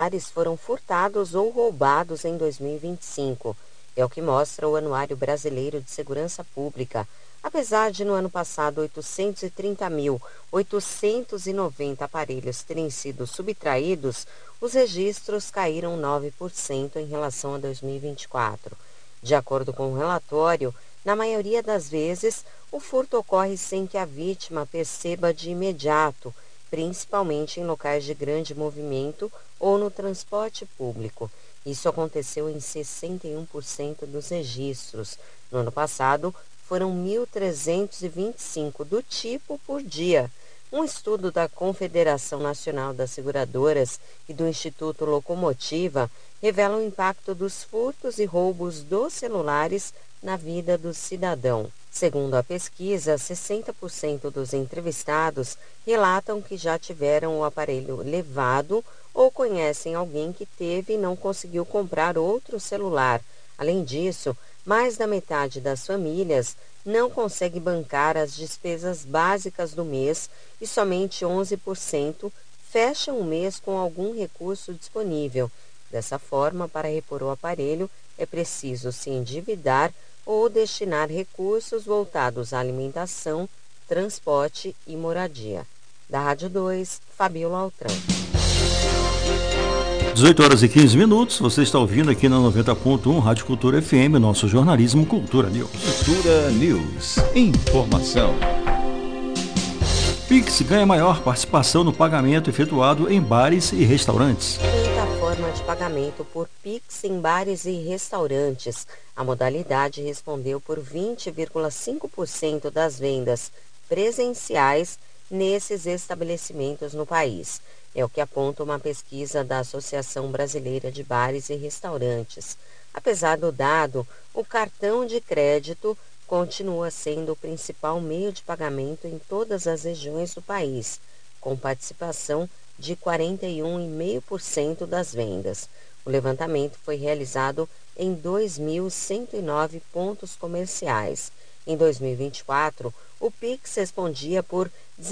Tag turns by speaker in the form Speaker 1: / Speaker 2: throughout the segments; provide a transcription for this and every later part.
Speaker 1: celulares foram furtados ou roubados em 2025. É o que mostra o Anuário Brasileiro de Segurança Pública. Apesar de no ano passado 830.890 aparelhos terem sido subtraídos, os registros caíram 9% em relação a 2024. De acordo com o relatório, na maioria das vezes, o furto ocorre sem que a vítima perceba de imediato, principalmente em locais de grande movimento ou no transporte público. Isso aconteceu em 61% dos registros. No ano passado, foram 1.325 do tipo por dia. Um estudo da Confederação Nacional das Seguradoras e do Instituto Locomotiva revela o impacto dos furtos e roubos dos celulares na vida do cidadão. Segundo a pesquisa, 60% dos entrevistados relatam que já tiveram o aparelho levado ou conhecem alguém que teve e não conseguiu comprar outro celular. Além disso, mais da metade das famílias não consegue bancar as despesas básicas do mês e somente 11% fecham o mês com algum recurso disponível. Dessa forma, para repor o aparelho, é preciso se endividar ou destinar recursos voltados à alimentação, transporte e moradia. Da Rádio 2, Fabiola Altran.
Speaker 2: 18h15, você está ouvindo aqui na 90.1 Rádio Cultura FM, nosso jornalismo Cultura News.
Speaker 3: Cultura News. Informação.
Speaker 2: Pix ganha maior participação no pagamento efetuado em bares e restaurantes.
Speaker 1: Quinta forma de pagamento por Pix em bares e restaurantes. A modalidade respondeu por 20,5% das vendas presenciais nesses estabelecimentos no país. É o que aponta uma pesquisa da Associação Brasileira de Bares e Restaurantes. Apesar do dado, o cartão de crédito continua sendo o principal meio de pagamento em todas as regiões do país, com participação de 41,5% das vendas. O levantamento foi realizado em 2.109 pontos comerciais. Em 2024, o Pix respondia por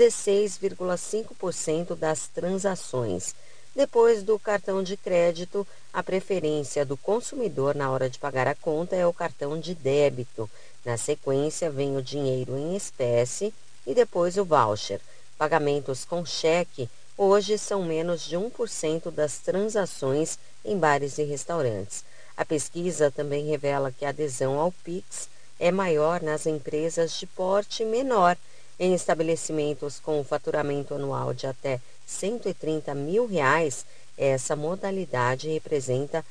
Speaker 1: 16,5% das transações. Depois do cartão de crédito, a preferência do consumidor na hora de pagar a conta é o cartão de débito. Na sequência, vem o dinheiro em espécie e depois o voucher. Pagamentos com cheque hoje são menos de 1% das transações em bares e restaurantes. A pesquisa também revela que a adesão ao Pix é maior nas empresas de porte menor. Em estabelecimentos com faturamento anual de até R$130 mil, essa modalidade representa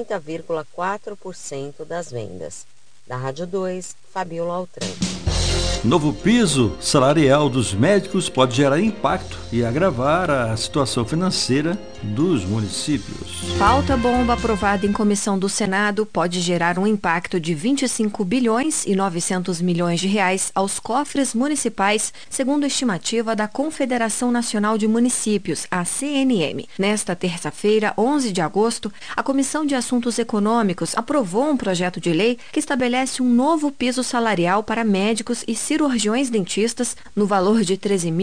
Speaker 1: 30,4% das vendas. Da Rádio 2, Fabiola Altran.
Speaker 2: Novo piso salarial dos médicos pode gerar impacto e agravar a situação financeira dos municípios.
Speaker 4: Pauta bomba aprovada em comissão do Senado pode gerar um impacto de 25 bilhões e 900 milhões de reais aos cofres municipais, segundo a estimativa da Confederação Nacional de Municípios, a CNM. Nesta terça-feira, 11 de agosto, a Comissão de Assuntos Econômicos aprovou um projeto de lei que estabelece um novo piso salarial para médicos e cirurgiões dentistas no valor de R$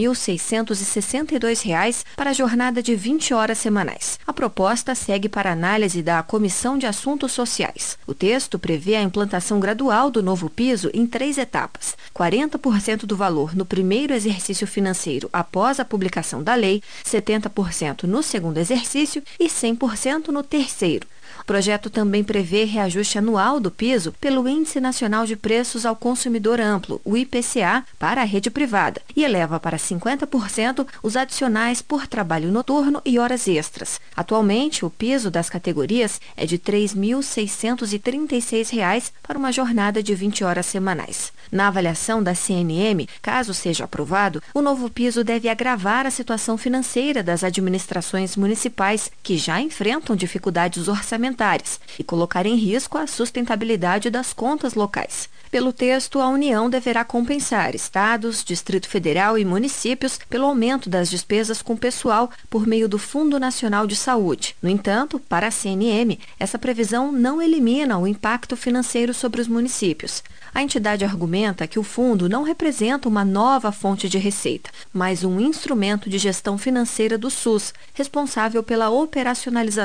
Speaker 4: 13.662 para a jornada de 20 horas semanais. A proposta segue para análise da Comissão de Assuntos Sociais. O texto prevê a implantação gradual do novo piso em 3 etapas: 40% do valor no primeiro exercício financeiro após a publicação da lei, 70% no segundo exercício e 100% no terceiro. O projeto também prevê reajuste anual do piso pelo Índice Nacional de Preços ao Consumidor Amplo, o IPCA, para a rede privada, e eleva para 50% os adicionais por trabalho noturno e horas extras. Atualmente, o piso das categorias é de R$ 3.636 para uma jornada de 20 horas semanais. Na avaliação da CNM, caso seja aprovado, o novo piso deve agravar a situação financeira das administrações municipais, que já enfrentam dificuldades orçamentárias, e colocar em risco a sustentabilidade das contas locais. Pelo texto, a União deverá compensar estados, Distrito Federal e municípios pelo aumento das despesas com pessoal por meio do Fundo Nacional de Saúde. No entanto, para a CNM, essa previsão não elimina o impacto financeiro sobre os municípios. A entidade argumenta que o fundo não representa uma nova fonte de receita, mas um instrumento de gestão financeira do SUS, responsável pela operacionalização